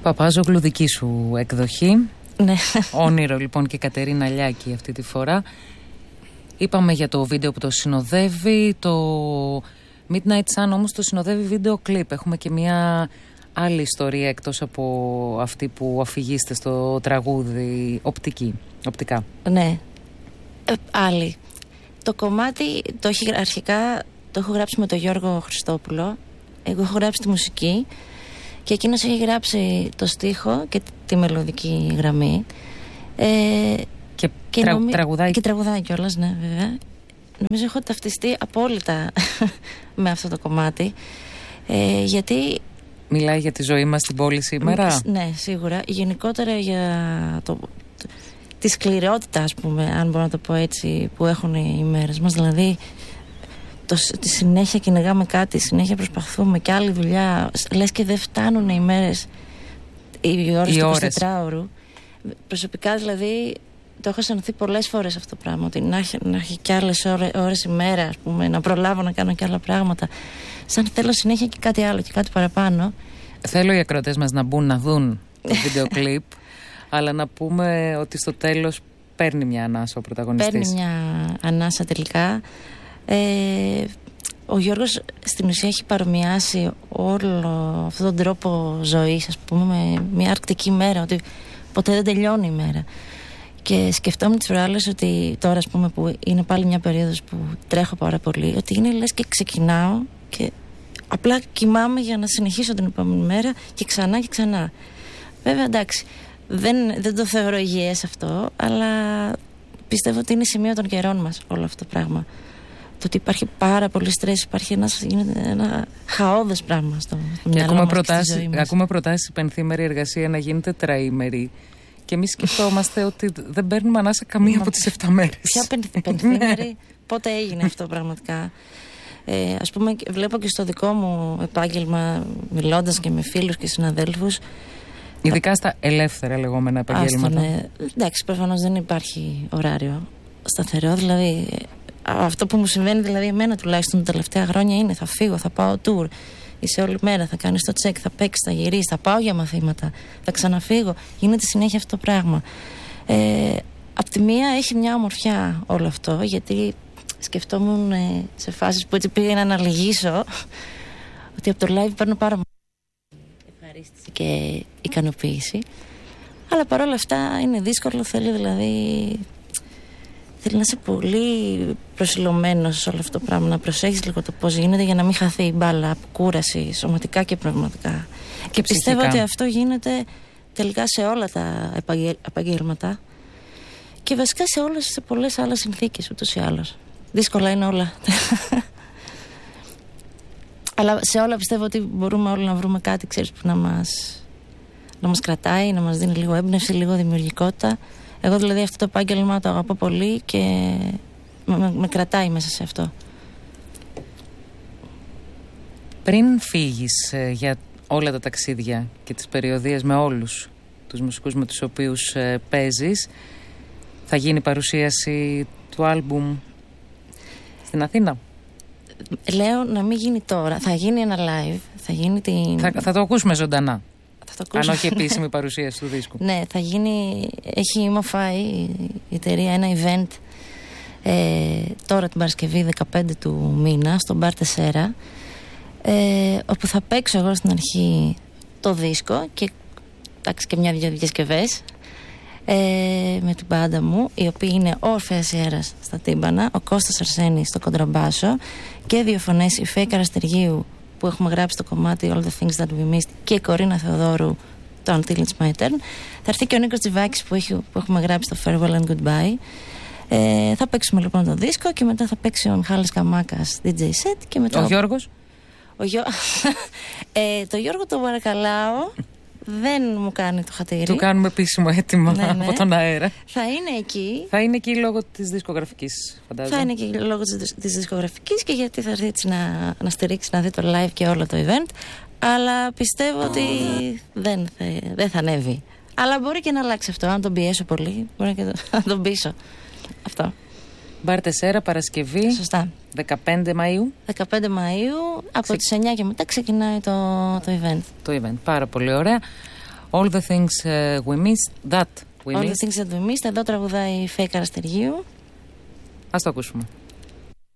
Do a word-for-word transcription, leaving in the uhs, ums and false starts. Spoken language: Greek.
Παπάζογλου, δική σου εκδοχή. Ναι. Όνειρο λοιπόν και Κατερίνα Λιάκη αυτή τη φορά. Είπαμε για το βίντεο που το συνοδεύει. Το Midnight Sun όμως το συνοδεύει βίντεο κλιπ. Έχουμε και μια άλλη ιστορία εκτός από αυτή που αφηγείστε στο τραγούδι, οπτική, οπτικά. Ναι, ε, άλλη. Το κομμάτι το έχει αρχικά, το έχω γράψει με τον Γιώργο Χριστόπουλο. Εγώ έχω γράψει τη μουσική και εκείνος έχει γράψει το στίχο και τη μελωδική γραμμή. Ε, και και τρα, νομι... τραγουδάει. Και τραγουδάει κιόλας, ναι, βέβαια. Νομίζω έχω ταυτιστεί απόλυτα με αυτό το κομμάτι. Ε, γιατί... Μιλάει για τη ζωή μας στην πόλη σήμερα. Ναι, σίγουρα. Γενικότερα για το, το, τη σκληρότητα, ας πούμε, αν μπορώ να το πω έτσι, που έχουν οι μέρες μας. Δηλαδή, το, τη συνέχεια κυνηγάμε κάτι, συνέχεια προσπαθούμε και άλλη δουλειά. Λες και δεν φτάνουν οι μέρες, οι ώρες του εικοσιτετράωρου. Προσωπικά, δηλαδή, το έχω αισθανθεί πολλές φορές αυτό το πράγμα. Ότι να έχει, να έχει κι άλλες ώρες, ώρες ημέρα, ας πούμε, να προλάβω να κάνω κι άλλα πράγματα. Σαν θέλω συνέχεια και κάτι άλλο και κάτι παραπάνω. Θέλω οι ακροατές μας να μπουν να δουν το βίντεο κλιπ, αλλά να πούμε ότι στο τέλος παίρνει μια ανάσα ο πρωταγωνιστής. Παίρνει μια ανάσα τελικά. Ε, ο Γιώργος στην ουσία έχει παρομοιάσει όλο αυτόν τον τρόπο ζωής, ας πούμε, με μια αρκτική μέρα, ότι ποτέ δεν τελειώνει η μέρα. Και σκεφτόμουν τις προάλλες ότι τώρα, ας πούμε, που είναι πάλι μια περίοδος που τρέχω πάρα πολύ, ότι είναι λες και ξεκινάω και απλά κοιμάμαι για να συνεχίσω την επόμενη μέρα και ξανά και ξανά. Βέβαια, εντάξει, δεν, δεν το θεωρώ υγιές αυτό, αλλά πιστεύω ότι είναι σημείο των καιρών μας όλο αυτό το πράγμα. Το ότι υπάρχει πάρα πολύ στρες, υπάρχει ένας, ένα χαόδες πράγμα στο, στο μυαλό μας και στη ζωή μας. Ακούμε προτάσεις πενθήμερη εργασία να γίνεται τετραήμερη. Και εμείς σκεφτόμαστε ότι δεν παίρνουμε ανάσα καμία από τις εφτά μέρες. Ποια πενθήμερη, πότε έγινε αυτό πραγματικά. Ε, ας πούμε, βλέπω και στο δικό μου επάγγελμα, μιλώντας και με φίλους και συναδέλφους. Ειδικά στα ελεύθερα λεγόμενα επαγγέλματα. Άστο, ναι. Εντάξει, προφανώς δεν υπάρχει ωράριο σταθερό. Δηλαδή, αυτό που μου συμβαίνει, δηλαδή, εμένα τουλάχιστον τα τελευταία χρόνια είναι: θα φύγω, θα πάω tour. Είσαι όλη μέρα, θα κάνεις το τσεκ, θα παίξεις, θα γυρίσεις, θα πάω για μαθήματα, θα ξαναφύγω. Γίνεται συνέχεια αυτό το πράγμα. Ε, απ' τη μία έχει μια ομορφιά όλο αυτό, γιατί σκεφτόμουν ε, σε φάσεις που έτσι πήγα να αναλυγήσω ότι από το live παίρνω πάρα πολύ ευχαρίστηση και ικανοποίηση. Αλλά παρόλα αυτά είναι δύσκολο, θέλει δηλαδή. Θέλει να είσαι πολύ προσιλωμένος σε όλο αυτό το πράγμα, να προσέχεις λίγο το πώς γίνεται για να μην χαθεί η μπάλα από κούραση, σωματικά και πραγματικά. Και, και πιστεύω ότι αυτό γίνεται τελικά σε όλα τα επαγγέλματα και βασικά σε όλες, σε πολλές άλλες συνθήκες ούτως ή άλλως. Δύσκολα είναι όλα. Αλλά σε όλα πιστεύω ότι μπορούμε όλοι να βρούμε κάτι, ξέρεις, που να μας, να μας κρατάει, να μας δίνει λίγο έμπνευση, λίγο δημιουργικότητα. Εγώ δηλαδή αυτό το επάγγελμα το αγαπώ πολύ και με, με κρατάει μέσα σε αυτό. Πριν φύγεις ε, για όλα τα ταξίδια και τις περιοδίες με όλους τους μουσικούς με τους οποίους ε, παίζεις, θα γίνει παρουσίαση του άλμπουμ στην Αθήνα? Λέω να μην γίνει τώρα. Θα γίνει ένα live. Θα, γίνει την... θα, θα το ακούσουμε ζωντανά. Θα το αν όχι επίσημη παρουσίαση του δίσκου. Ναι, θα γίνει. Έχει μοφάει η εταιρεία ένα event ε, τώρα την Παρασκευή δεκαπέντε του μήνα στο Μπαρ Τεσσέρα, ε, όπου θα παίξω εγώ στην αρχή το δίσκο και, εντάξει, και μια-δυο διασκευές ε, με την μπάντα μου, οι οποίοι είναι ο Ορφέας Ιέρας στα τύμπανα, ο Κώστας Αρσένης στο κοντραμπάσο και δύο φωνές, η Φέη Καραστεργίου που έχουμε γράψει το κομμάτι All the Things That We Missed και η Κορίνα Θεοδόρου το Until It's My Turn. Θα έρθει και ο Νίκος Τζιβάκης που, έχει, που έχουμε γράψει το Farewell and Goodbye. Ε, θα παίξουμε λοιπόν το δίσκο και μετά θα παίξει ο Μιχάλης Καμάκας ντι τζέι set και μετά ο Γιώργος. Ο Γιώ... ε, το Γιώργο τον παρακαλάω, δεν μου κάνει το χατήρι. Του κάνουμε επίσημο έτοιμα ναι, ναι. από τον αέρα. Θα είναι εκεί. Θα είναι εκεί λόγω της δισκογραφικής, φαντάζομαι. Θα είναι εκεί λόγω της, της δισκογραφικής και γιατί θα έρθει έτσι να, να στηρίξει, να δει το live και όλο το event. Αλλά πιστεύω ότι δεν θα, δεν θα ανέβει. Αλλά μπορεί και να αλλάξει αυτό. Αν τον πιέσω πολύ, μπορεί και να τον πείσω. Αυτό. Μπαρ Τεσσέρα, Παρασκευή. Σωστά. δεκαπέντε Μαΐου. δεκαπέντε Μαΐου, από Ξε... τις εννιά και μετά ξεκινάει το, το event. Το event, πάρα πολύ ωραία. All the things uh, we missed, that we All missed. the things that we missed. Εδώ τραγουδάει η Φέη Καραστεργίου. Ας το ακούσουμε.